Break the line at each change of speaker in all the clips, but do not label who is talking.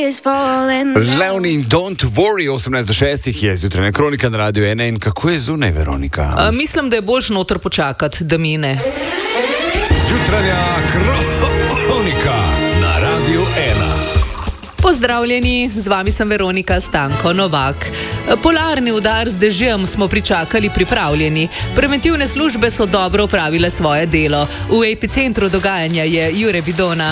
Leoni in Don't Worry, 18:06 je zjutraj kronika na Radio 1. In kako je zunaj, Veronika?
Mislim, da je boljš noter počakati, da mine.
Zjutranja kronika na Radio 1.
Pozdravljeni, z vami sem Veronika Stanko Novak. Polarni udar z dežjem smo pričakali pripravljeni. Preventivne službe so dobro opravile svoje delo. V epicentru dogajanja je Jure Bidona.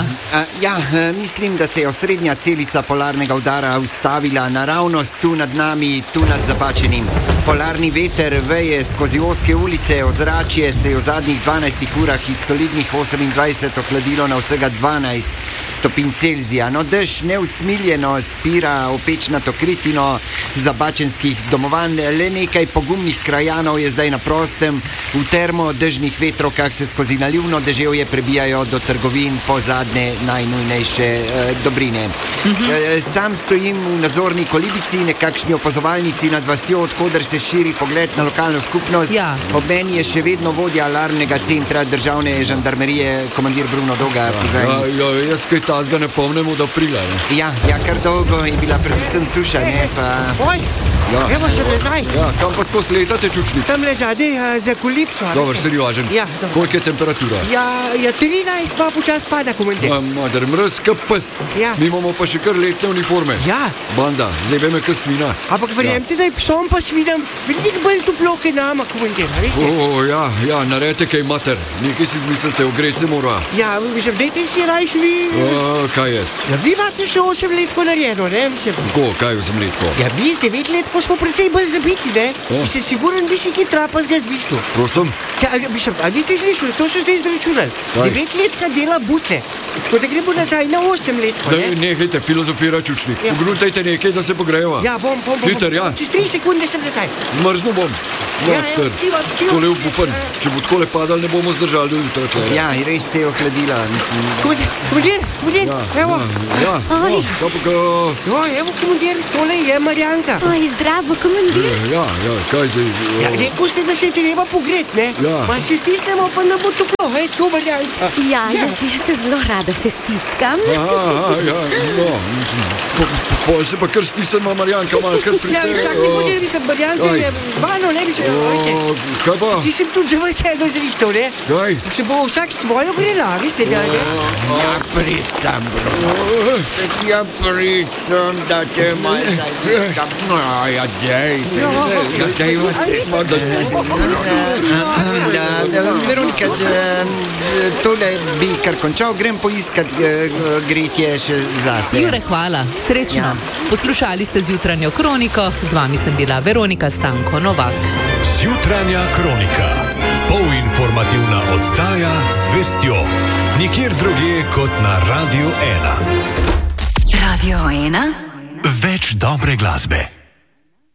Mislim, da se je osrednja celica polarnega udara ustavila naravnost tu nad nami, tu nad Zabačenim. Polarni veter veje skozi ozke ulice, ozračje se je v zadnjih 12 urah iz solidnih 28 ohladilo na vsega 12 stopinj Celzija. No, dež neusmiljeno spira opečnato kritino zabačenskih domovanj. Le nekaj pogumnih krajanov je zdaj na prostem. V termodežnih vetrokah se skozi nalivno deževje prebijajo do trgovin po zadnje najnujnejše dobrine. Sam stojim v nadzorni kolibici, nekakšni opazovalnici nad vasjo, odkoder se širi pogled na lokalno skupnost. Ob meni je še vedno vodja alarmnega centra državne žandarmerije, komandir Bruno Doga.
Jaz kaj tazga ne pomnem od aprila.
Kar dolgo je bila predvsem suša, ne pa...
Evo se nazaj.
Kam pa skozi letate, čučnik?
Tam le zadaj za kolipco.
Dobar, seriožen. Koliko je temperatura?
13, pa počas pada, komandir.
Mader, mrz ka pes. Mi imamo pa še kar letne uniforme. Banda, zdaj veme, kaj svina.
Ampak verjemte, da je psom pa svinam veliko bolj toplo, kaj nama, komandir, veste?
Naredite kaj, mater. Nekaj si zmislite, ogreti se mora.
Mislim, dajte si rajš vi...
Kaj jaz?
Vi imate še 8 letko narejeno, ne?
Kaj 8 letko?
Mi z 9 letko smo precej bolj zabiti, ne? Mislim, siguren bi si ki trapazga zmislil.
Prosim?
A niste slišali, to so zdaj izračunali. 9 letka dela butle. Tako da gremo nazaj na 8 letko, ne?
Nehajte filozofira, čučnik. Pogrutajte nekaj, da se pogrejeva.
Bom.
Hiter,
Čez 3 sekunde sem nazaj.
Zmrznu bom. Mater, tole upupen. Če bo takole padal, ne bomo zdržali do jutra.
Res se je ohladila, mislim.
Komandir, evo. Evo, komandir, tole je Marjanka.
Zdravo, komandir.
Kaj zdaj?
Rekel ste, da se treba pogret, ne? Pa se stisnemo, pa ne bo toplo, tako Marjanka.
Jaz se zelo rada se stiskam.
Pol se pa kar stisnemo, Marjanka, malo kar priteje.
Vsak komandir bi se Marjanka, z mano ne bi se, veste.
Kaj pa?
Si sem tudi za vas eno zrihtal, ne?
Kaj?
Se bo vsak svojo grela, veste, da ne?
Prid sem, bro. Prid sem, da te malo zaljikam. Veronika, tole bi kar končal, grem poiskat gretje še zase.
Jure, hvala, srečno. Poslušali ste zjutranjo kroniko, z vami sem bila Veronika Stanko Novak.
Zjutranja kronika, polinformativna oddaja z vestjo, nikjer drugje kot na Radio 1.
Radio 1?
Več dobre glasbe.